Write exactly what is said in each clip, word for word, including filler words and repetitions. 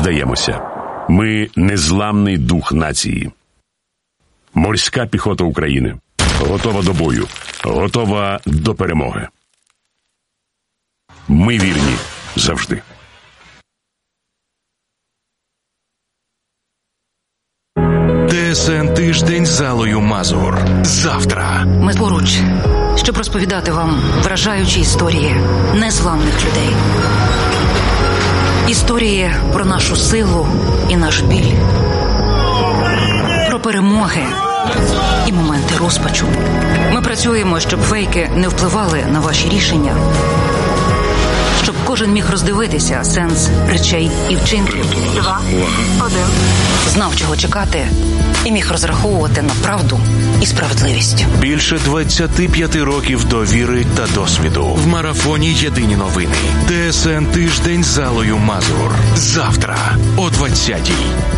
здаємося. Ми – незламний дух нації. Морська піхота України. Готова до бою. Готова до перемоги. Ми вірні завжди. ТСН «Тиждень з Аллою Мазур». Завтра. Ми поруч, щоб розповідати вам вражаючі історії незламних людей. Історії про нашу силу і наш біль. Про перемоги і моменти розпачу. Ми працюємо, щоб фейки не впливали на ваші рішення. Щоб кожен міг роздивитися сенс речей і вчинків. Два, один. Знав, чого чекати і міг розраховувати на правду і справедливість. Більше двадцяти п'яти років довіри та досвіду. В марафоні «Єдині новини». ТСН «Тиждень з Аллою Мазур». Завтра о двадцятій.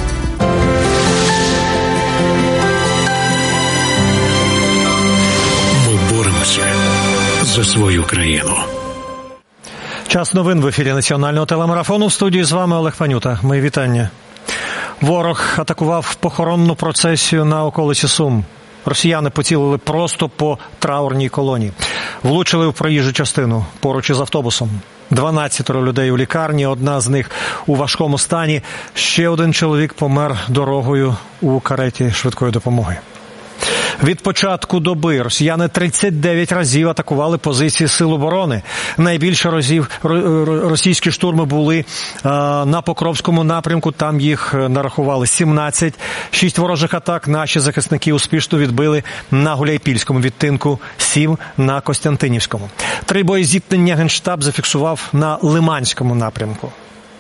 Ми боремося за свою країну. Час новин в ефірі національного телемарафону. В студії з вами Олег Панюта. Мої вітання. Ворог атакував похоронну процесію на околиці Сум. Росіяни поцілили просто по траурній колоні. Влучили в проїжджу частину поруч із автобусом. дванадцятеро людей у лікарні, одна з них у важкому стані. Ще один чоловік помер дорогою у кареті швидкої допомоги. Від початку доби росіяни тридцять дев'ять разів атакували позиції сил оборони. Найбільше разів російські штурми були на Покровському напрямку, там їх нарахували сімнадцять. Шість ворожих атак наші захисники успішно відбили на Гуляйпільському відтинку, сім на Костянтинівському. Три боєзіткнення Генштаб зафіксував на Лиманському напрямку.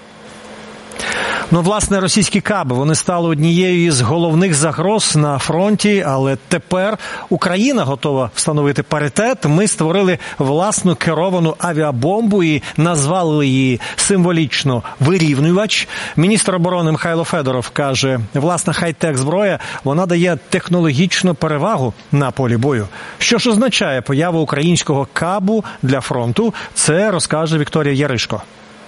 Ну, власне, російські каби, вони стали однією із головних загроз на фронті, але тепер Україна готова встановити паритет. Ми створили власну керовану авіабомбу і назвали її символічно «Вирівнювач». Міністр оборони Михайло Федоров каже, власна хай-тек зброя, вона дає технологічну перевагу на полі бою. Що ж означає поява українського кабу для фронту, це розкаже Вікторія Яришко.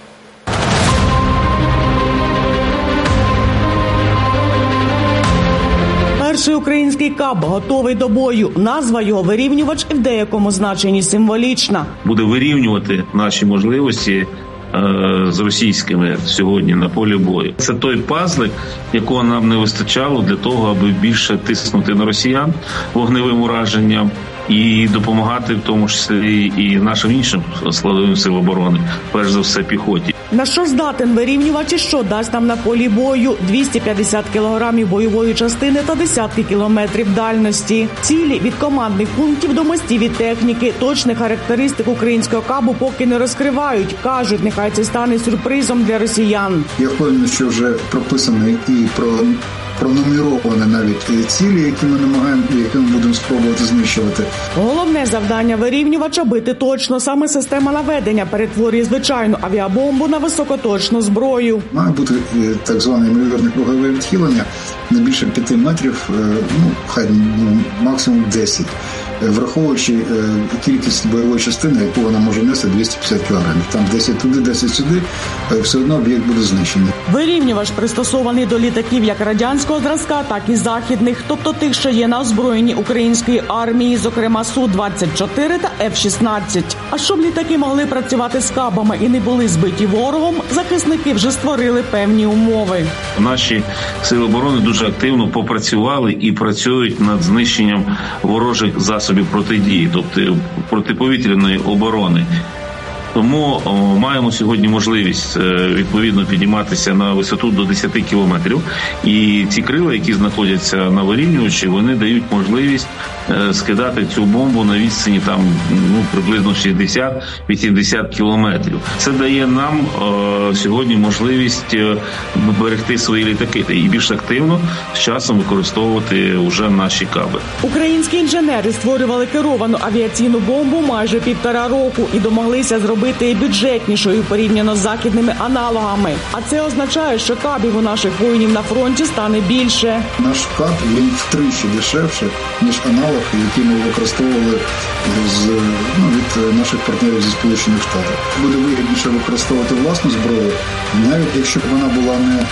Перший український каб готовий до бою. Назва його «Вирівнювач» в деякому значенні символічна. Буде вирівнювати наші можливості е, з російськими сьогодні на полі бою. Це той пазлик, якого нам не вистачало для того, аби більше тиснути на росіян вогневим ураженням і допомагати в тому числі і нашим іншим складовим сил оборони, перш за все піхоті. На що здатен вирівнювач і що дасть нам на полі бою? двісті п'ятдесят кілограмів бойової частини та десятки кілометрів дальності. Цілі від командних пунктів до мостів і техніки. Точних характеристик українського кабу поки не розкривають. Кажуть, нехай це стане сюрпризом для росіян. Я впевнений, що вже прописаний і про... пронумеровані навіть цілі, які ми намагаємо, які ми будемо спробувати знищувати. Головне завдання вирівнювача – бити точно. Саме система наведення перетворює звичайну авіабомбу на високоточну зброю. Має бути так зване ймовірне кругове відхилення не більше п'яти метрів, ну, хай ну, максимум десять. Враховуючи кількість бойової частини, яку вона може нести двісті п'ятдесят кілограмів. Там десять туди, десять сюди, все одно об'єкт буде знищений. Вирівнювач пристосований до літаків як радянського зразка, так і західних, тобто тих, що є на озброєнні української армії, зокрема Су двадцять чотири та Еф шістнадцять. А щоб літаки могли працювати з кабами і не були збиті ворогом, захисники вже створили певні умови. Наші сили оборони дуже активно попрацювали і працюють над знищенням ворожих засобів протидії, тобто протиповітряної оборони. Тому о, маємо сьогодні можливість е, відповідно підійматися на висоту до десять кілометрів. І ці крила, які знаходяться на вирівнювачі, вони дають можливість е, скидати цю бомбу на відстані там ну приблизно шістдесят-вісімдесят кілометрів. Це дає нам е, сьогодні можливість е, берегти свої літаки і більш активно з часом використовувати вже наші каби. Українські інженери створювали керовану авіаційну бомбу майже півтора року і домоглися зробити робити бюджетнішою порівняно з західними аналогами. А це означає, що кабів у наших воїнів на фронті стане більше. Наш каб, він втричі дешевше, ніж аналог, який ми використовували з, ну, від наших партнерів зі Сполучених Штатів. Буде вигідніше використовувати власну зброю, навіть якщо б вона була не